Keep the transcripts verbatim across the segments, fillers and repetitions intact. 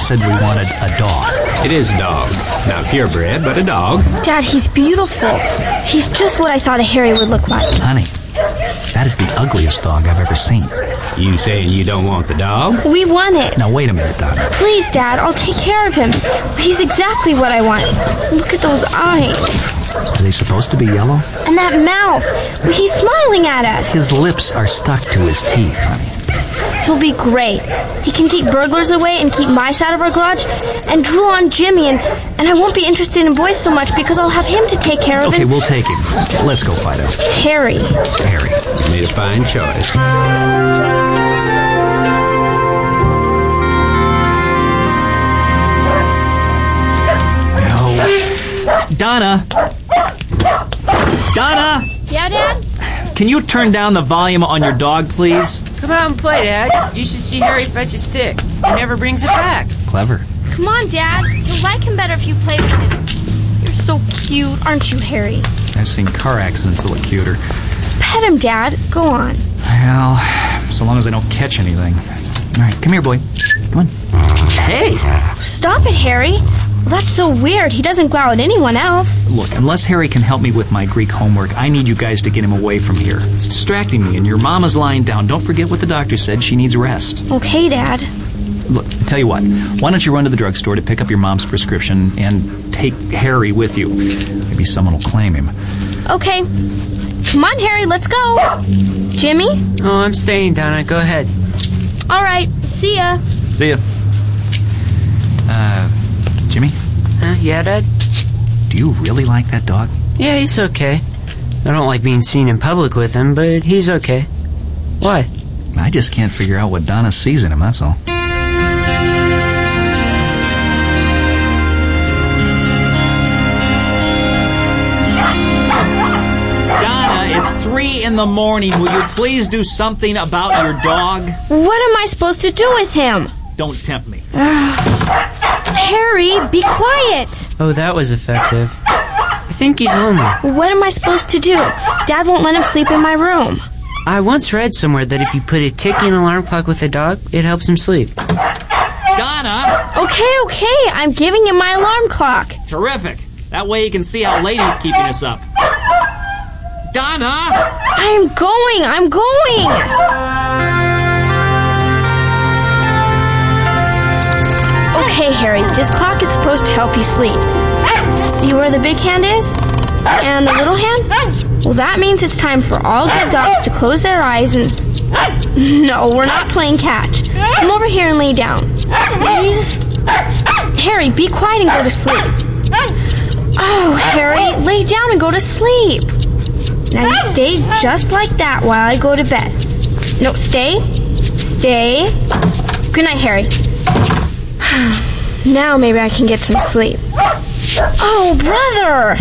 said we wanted a dog. It is a dog. Not purebred, but a dog. Dad, he's beautiful. He's just what I thought a Harry would look like. Honey, that is the ugliest dog I've ever seen. You saying you don't want the dog? We want it. Now, wait a minute, Donna. Please, Dad, I'll take care of him. He's exactly what I want. Look at those eyes. Are they supposed to be yellow? And that mouth. He's smiling at us. His lips are stuck to his teeth, honey. He'll be great. He can keep burglars away and keep mice out of our garage and drool on Jimmy, and, and I won't be interested in boys so much because I'll have him to take care of. Okay, him. we'll take him. Let's go, Fido. Harry. Harry. You made a fine choice. No. Donna! Donna! Yeah, Dad? Can you turn down the volume on your dog, please? Come out and play, Dad. You should see Harry fetch a stick. He never brings it back. Clever. Come on, Dad. You'll like him better if you play with him. You're so cute, aren't you, Harry? I've seen car accidents that look cuter. Pet him, Dad. Go on. Well, so long as I don't catch anything. All right, come here, boy. Come on. Hey! Stop it, Harry. Well, that's so weird. He doesn't growl at anyone else. Look, unless Harry can help me with my Greek homework, I need you guys to get him away from here. It's distracting me, and your mama's lying down. Don't forget what the doctor said. She needs rest. Okay, Dad. Look, tell you what. Why don't you run to the drugstore to pick up your mom's prescription and take Harry with you? Maybe someone will claim him. Okay. Come on, Harry, let's go. Jimmy? Oh, I'm staying, Donna. Go ahead. All right. See ya. See ya. Uh, Jimmy? Huh? Yeah, Dad? Do you really like that dog? Yeah, he's okay. I don't like being seen in public with him, but he's okay. Why? I just can't figure out what Donna sees in him, that's all. Donna, it's three in the morning. Will you please do something about your dog? What am I supposed to do with him? Don't tempt me. Harry, be quiet. Oh, that was effective. I think he's lonely. What am I supposed to do? Dad won't let him sleep in my room. I once read somewhere that if you put a ticking alarm clock with a dog, it helps him sleep. Donna! Okay, okay. I'm giving him my alarm clock. Terrific. That way you can see how late he's keeping us up. Donna! I'm going. I'm going. Okay, Harry, this clock is supposed to help you sleep. See where the big hand is? And the little hand? Well, that means it's time for all good dogs to close their eyes and... No, we're not playing catch. Come over here and lay down. Please? Harry, be quiet and go to sleep. Oh, Harry, lay down and go to sleep. Now you stay just like that while I go to bed. No, stay. Stay. Good night, Harry. Now maybe I can get some sleep. Oh, brother!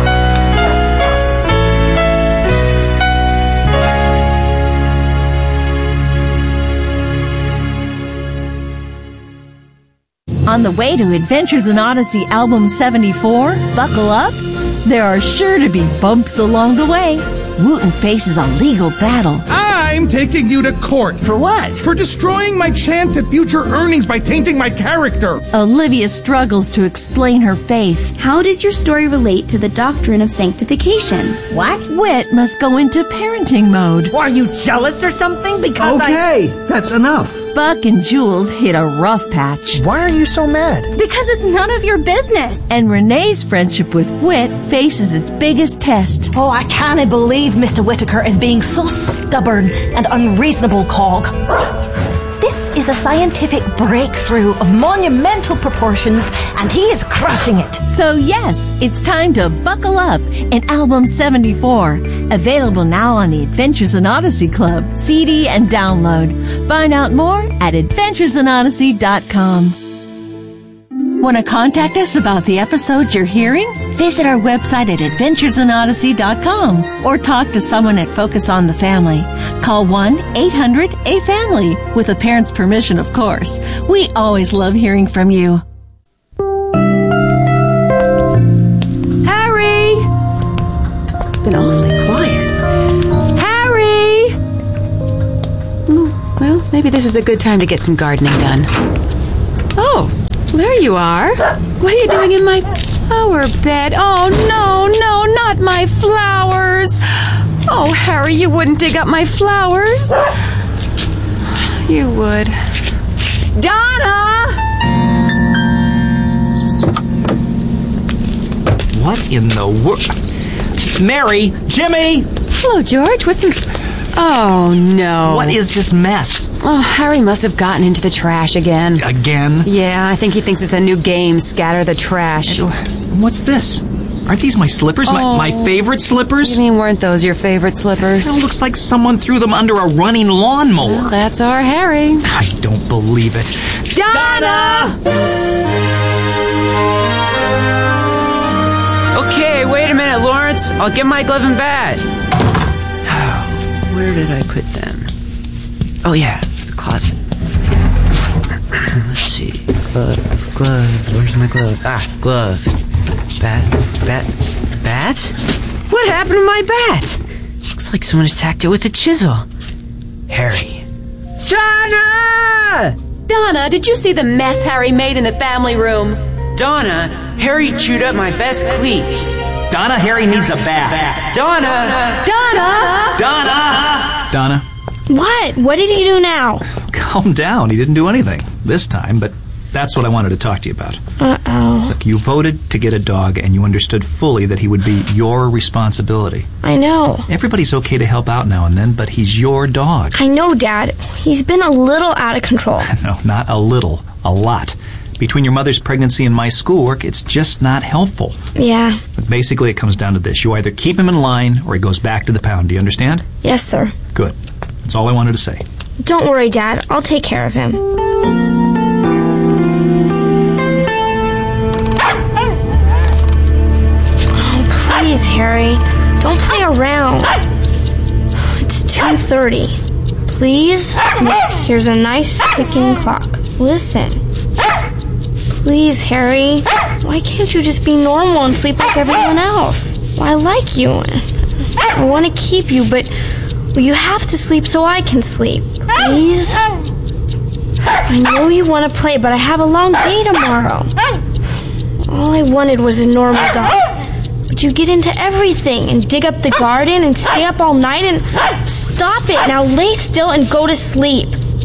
On the way to Adventures in Odyssey Album seventy-four, buckle up. There are sure to be bumps along the way. Wooten faces a legal battle. I'm taking you to court. For what? For destroying my chance at future earnings by tainting my character. Olivia struggles to explain her faith. How does your story relate to the doctrine of sanctification? What? Wit must go into parenting mode. Are you jealous or something? Because Okay, I... that's enough. Buck and Jules hit a rough patch. Why are you so mad? Because it's none of your business. And Renee's friendship with Wit faces its biggest test. Oh, I can't believe Mister Whittaker is being so stubborn and unreasonable, Cog. This is a scientific breakthrough of monumental proportions, and he is crushing it. So yes, it's time to buckle up in Album seventy-four. Available now on the Adventures in Odyssey Club, C D and download. Find out more at adventures in odyssey dot com. Want to contact us about the episodes you're hearing? Visit our website at adventures in odyssey dot com or talk to someone at Focus on the Family. Call one eight hundred A family with a parent's permission, of course. We always love hearing from you. Harry! It's been awfully quiet. Harry! Well, maybe this is a good time to get some gardening done. Oh, There you are. What are you doing in my flower bed? Oh, no, no, not my flowers. Oh, Harry, you wouldn't dig up my flowers. You would. Donna! What in the world? Mary! Jimmy! Hello, George. What's the... Oh, no. What is this mess? Oh, Harry must have gotten into the trash again. Again? Yeah, I think he thinks it's a new game, Scatter the Trash. What's this? Aren't these my slippers? Oh. My, my favorite slippers? You mean, weren't those your favorite slippers? It looks like someone threw them under a running lawnmower. Well, that's our Harry. I don't believe it. Donna! Okay, wait a minute, Lawrence. I'll get my glove and bat. Where did I put them? Oh, yeah, the closet. Let's see. Glove, glove. Where's my glove? Ah, glove. Bat, bat, bat? What happened to my bat? Looks like someone attacked it with a chisel. Harry. Donna! Donna, did you see the mess Harry made in the family room? Donna, Harry chewed up my best cleats. Donna, Harry needs a bath. Donna! Donna! Donna! Donna? What? What did he do now? Calm down. He didn't do anything this time, but that's what I wanted to talk to you about. Uh-oh. Look, you voted to get a dog, and you understood fully that he would be your responsibility. I know. Everybody's okay to help out now and then, but he's your dog. I know, Dad. He's been a little out of control. No, not a little. A lot. Between your mother's pregnancy and my schoolwork, it's just not helpful. Yeah. But basically, it comes down to this. You either keep him in line, or he goes back to the pound. Do you understand? Yes, sir. Good. That's all I wanted to say. Don't worry, Dad. I'll take care of him. Oh, please, Harry. Don't play around. It's two thirty. Please? Look, here's a nice ticking clock. Listen. Please, Harry. Why can't you just be normal and sleep like everyone else? Well, I like you. I want to keep you, but well, you have to sleep so I can sleep. Please? I know you want to play, but I have a long day tomorrow. All I wanted was a normal dog. But you get into everything and dig up the garden and stay up all night and... Stop it! Now lay still and go to sleep.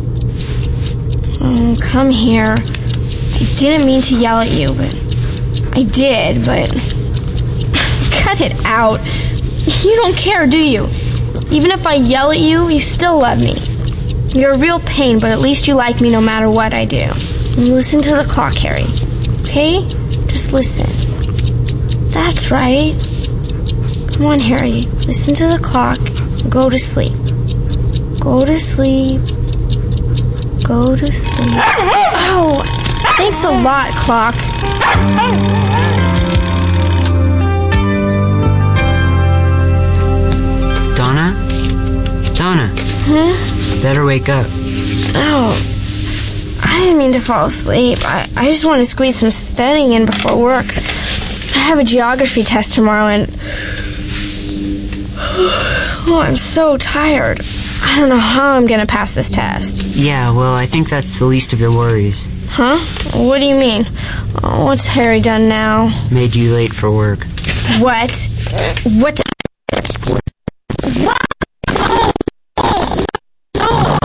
Oh, come here. I didn't mean to yell at you, but... I did, but... Cut it out. You don't care, do you? Even if I yell at you, you still love me. You're a real pain, but at least you like me no matter what I do. And listen to the clock, Harry. Okay? Just listen. That's right. Come on, Harry. Listen to the clock. Go to sleep. Go to sleep. Go to sleep. Oh, thanks a lot, clock. Donna? Donna? Hmm? Better wake up. Oh, I didn't mean to fall asleep. I, I just want to squeeze some studying in before work. I have a geography test tomorrow and... Oh, I'm so tired. I don't know how I'm going to pass this test. Yeah, well, I think that's the least of your worries. Huh? What do you mean? Oh, what's Harry done now? Made you late for work. What? What? What? Oh, oh, oh.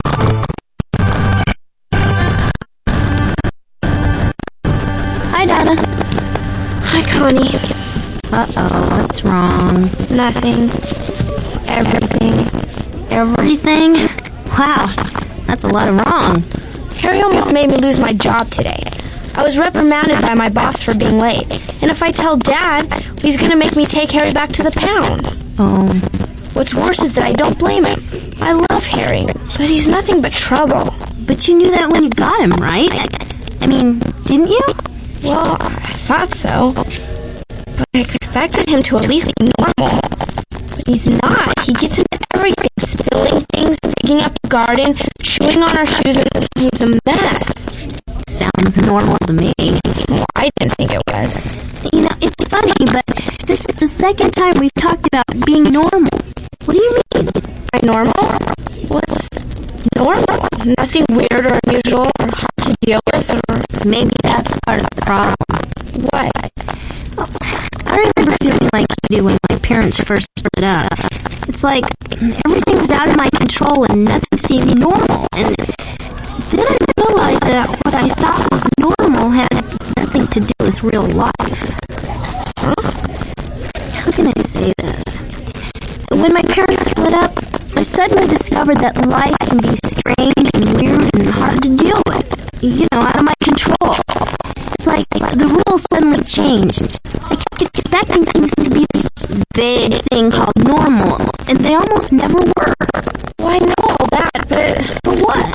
Hi, Donna. Hi, Connie. Uh-oh, what's wrong? Nothing. Everything. Everything? Wow, that's a lot of wrong. Harry almost made me lose my job today. I was reprimanded by my boss for being late. And if I tell Dad, he's going to make me take Harry back to the pound. Oh. What's worse is that I don't blame him. I love Harry, but he's nothing but trouble. But you knew that when you got him, right? I, I mean, didn't you? Well, I thought so. But I expected him to at least be normal. But he's not. He gets into everything, spilling things, digging up the garden, chewing on our shoes, and he's a mess. Sounds normal to me. Well, I didn't think it was. You know, it's funny, but this is the second time we've talked about being normal. What do you mean? By normal? What's normal? Nothing weird or unusual or hard to deal with, or maybe that's part of the problem. what? Well, I remember feeling like you do when my parents first split up. It's like everything was out of my control and nothing seemed normal. And then I realized that what I thought was normal had nothing to do with real life. Huh? How can I say this? When my parents split up, I suddenly discovered that life can be strange and weird and hard to deal with. You know, out of my control. It's like the rules suddenly changed. I kept expecting things to be this vague thing called normal, and they almost never were. Well, I know all that, but... But what?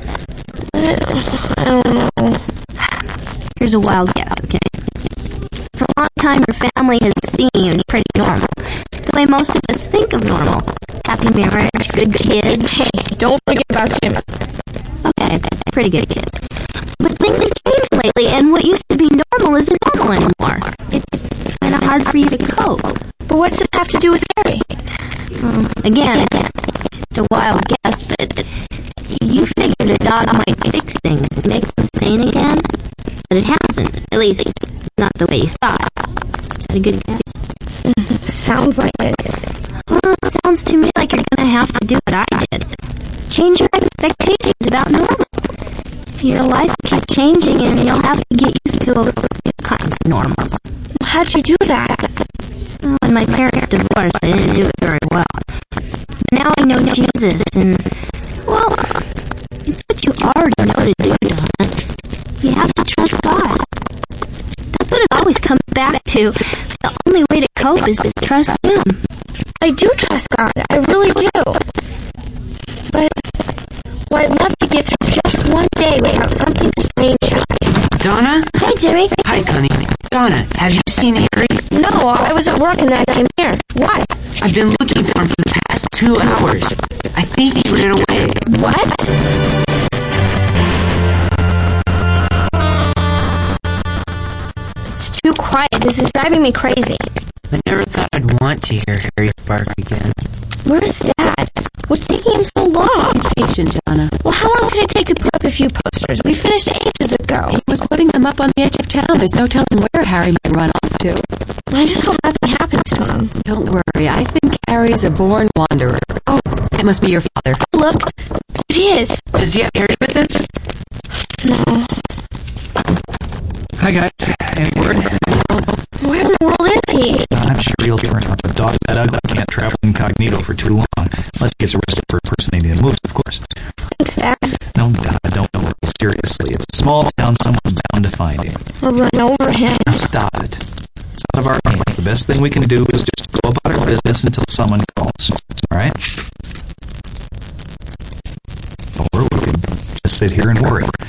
I don't know. Here's a wild guess, okay? For a long time, your family has seemed pretty normal. The way most of us think of normal. Happy marriage, good kids. Hey, don't forget about Jimmy. Okay, pretty good kids. But things have changed lately, and what used to be normal isn't normal anymore. It's kind of hard for you to cope. But what's this have to do with Harry? Um, again, it's just a wild guess, but you figured a dog might fix things and make them sane again? But it hasn't. At least, not the way you thought. Is that a good guess? Sounds like it. Well, it sounds to me like you're gonna have to do what I did. Change your expectations about normal. Your life will keep changing, and you'll have to get used to all new kinds of normals. How'd you do that? Well, when my parents divorced, I didn't do it very well. But now I know Jesus, and, well, it's what you already know to do, Donna. You have to trust God. That's what it always comes back to. The only way to cope is to trust Him. I do trust God. I really do. But... well, I'd love to get through just one day without something strange happening. Donna? Hey, Jimmy. Hi, honey. Donna, have you seen Harry? No, I was at work and then I came here. Why? I've been looking for him for the past two hours. I think he ran away. What? It's too quiet. This is driving me crazy. I never thought I'd want to hear Harry bark again. Where's Dad? What's taking him so long? Be patient, Jonna. Well, how long could it take to put up a few posters? We finished ages ago. He was putting them up on the edge of town. There's no telling where Harry might run off to. I just hope nothing happens to him. Don't worry. I think Harry's a born wanderer. Oh, that must be your father. Look, it is. Does he have Harry with him? No. Hi, guys. Any word? Where in the world is he? I'm sure he'll turn up. The dog that I can't travel incognito for too long. Unless he gets arrested for impersonating the moose, of course. Thanks, Dad. No, Dad, don't know. Seriously, it's a small town. Someone's bound to find him. We'll run over him. Now stop it. It's out of our hands. The best thing we can do is just go about our business until someone calls. All right? Or we can just sit here and worry.